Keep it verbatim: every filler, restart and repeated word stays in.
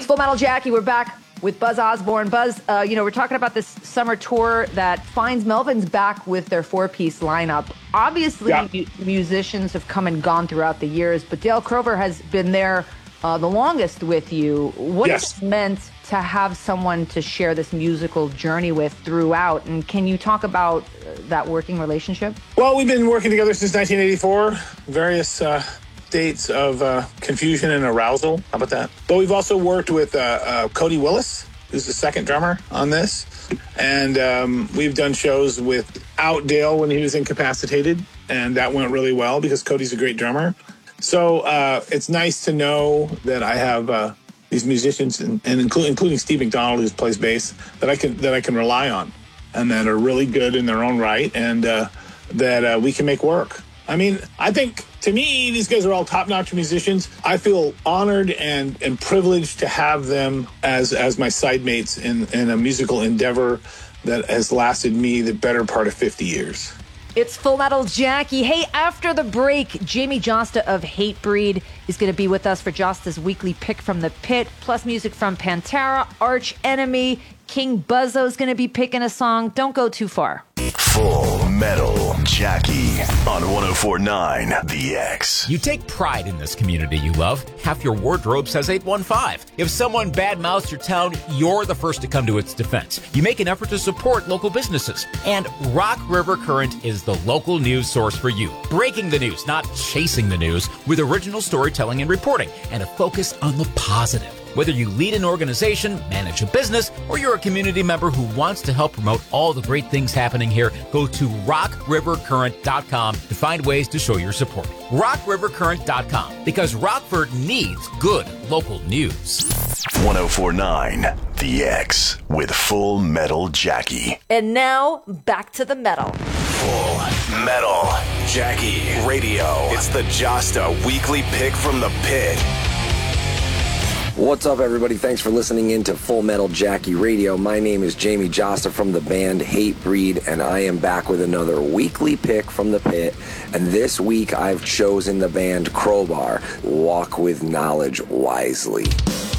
Full Metal Jackie. We're back with Buzz Osborne. Buzz, uh, you know, we're talking about this summer tour that finds Melvins back with their four-piece lineup. Obviously, yeah. mu- musicians have come and gone throughout the years, but Dale Crover has been there uh, the longest with you. What yes. has it meant to have someone to share this musical journey with throughout? And can you talk about uh, that working relationship? Well, we've been working together since nineteen eighty-four. Various uh, dates of uh, confusion and arousal. How about that? But we've also worked with uh, uh, Cody Willis, who's the second drummer on this. And um, we've done shows without Dale when he was incapacitated. And that went really well because Cody's a great drummer. So uh, it's nice to know that I have uh, these musicians, and, and including, including Steve McDonald, who plays bass, that I can that I can rely on, and that are really good in their own right, and uh, that uh, we can make work. I mean, I think, to me, these guys are all top-notch musicians. I feel honored and, and privileged to have them as as my side mates in, in a musical endeavor that has lasted me the better part of fifty years. It's Full Metal Jackie. Hey, after the break, Jamie Josta of Hatebreed is going to be with us for Josta's weekly pick from the pit, plus music from Pantera, Arch Enemy. King Buzzo's going to be picking a song. Don't go too far. Full Metal Jackie on one oh four point nine The X. You take pride in this community you love. Half your wardrobe says eight one five. If someone badmouths your town, you're the first to come to its defense. You make an effort to support local businesses. And Rock River Current is the local news source for you. Breaking the news, not chasing the news, with original storytelling and reporting, and a focus on the positive. Whether you lead an organization, manage a business, or you're a community member who wants to help promote all the great things happening here, go to rock river current dot com to find ways to show your support. rock river current dot com, because Rockford needs good local news. one oh four point nine The X with Full Metal Jackie. And now, back to the metal. Full Metal Jackie Radio. It's the Josta Weekly Pick from the Pit. What's up, everybody? Thanks for listening in to Full Metal Jackie Radio. My name is Jamie Josta from the band Hatebreed, and I am back with another weekly pick from the pit. And this week, I've chosen the band Crowbar, Walk with Knowledge Wisely.